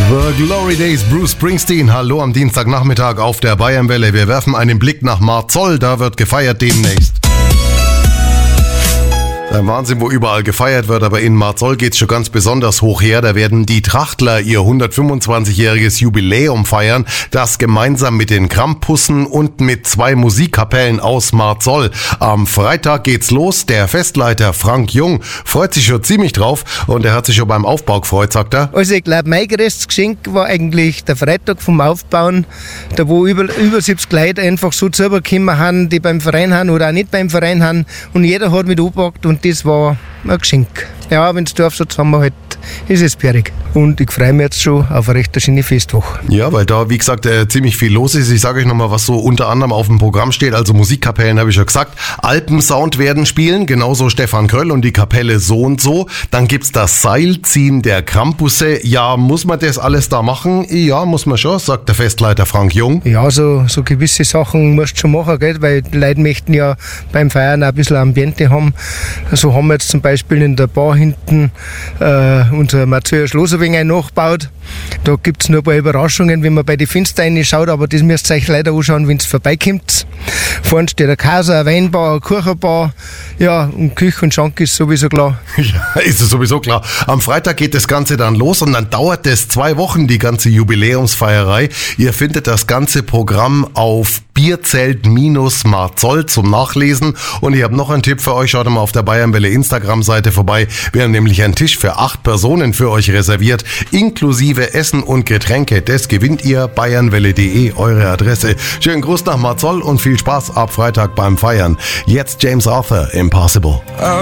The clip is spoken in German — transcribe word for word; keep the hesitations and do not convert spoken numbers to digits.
The Glory Days, Bruce Springsteen. Hallo am Dienstagnachmittag auf der Bayernwelle. Wir werfen einen Blick nach Marzoll, da wird gefeiert demnächst. Ein Wahnsinn, wo überall gefeiert wird, aber in Marzoll geht's schon ganz besonders hoch her. Da werden die Trachtler ihr hundertfünfundzwanzigjähriges Jubiläum feiern, das gemeinsam mit den Krampussen und mit zwei Musikkapellen aus Marzoll. Am Freitag geht's los. Der Festleiter Frank Jung freut sich schon ziemlich drauf und er hat sich schon beim Aufbau gefreut, sagt er. Also ich glaube, mein größtes Geschenk war eigentlich der Freitag vom Aufbauen, da wo über, über siebzig Leute einfach so zusammengekommen haben, die beim Verein haben oder auch nicht beim Verein haben, und jeder hat mit angepackt und das war ein Geschenk. Ja, wenn das Dorf so zusammenhält, ist es sperrig. Und ich freue mich jetzt schon auf eine recht schöne Festwoche. Ja, weil da, wie gesagt, äh, ziemlich viel los ist. Ich sage euch nochmal, was so unter anderem auf dem Programm steht. Also Musikkapellen, habe ich schon gesagt. Alpensound werden spielen, genauso Stefan Kröll und die Kapelle So und So. Dann gibt's das Seilziehen der Krampusse. Ja, muss man das alles da machen? Ja, muss man schon, sagt der Festleiter Frank Jung. Ja, so, so gewisse Sachen musst du schon machen, gell? Weil die Leute möchten ja beim Feiern auch ein bisschen Ambiente haben. So haben wir jetzt zum Beispiel in der Bar hinten äh, unser Mathieu Schloss ein wenig nachgebaut. Da gibt es noch ein paar Überraschungen, wenn man bei den Fenstern reinschaut, aber das müsst ihr euch leider anschauen, wenn es vorbeikommt. Vorne steht ein Kaiser, ein Weinbar, ein Kuchenbar. Ja, und Küche und Schank ist sowieso klar. Ja, ist es sowieso klar. Am Freitag geht das Ganze dann los und dann dauert es zwei Wochen, die ganze Jubiläumsfeierei. Ihr findet das ganze Programm auf Bierzelt-Marzoll zum Nachlesen. Und ich habe noch einen Tipp für euch. Schaut mal auf der Bayernwelle Instagram-Seite vorbei. Wir haben nämlich einen Tisch für acht Personen für euch reserviert, inklusive Essen und Getränke. Das gewinnt ihr. bayernwelle punkt de, eure Adresse. Schönen Gruß nach Marzoll und viel Spaß ab Freitag beim Feiern. Jetzt James Arthur, Impossible.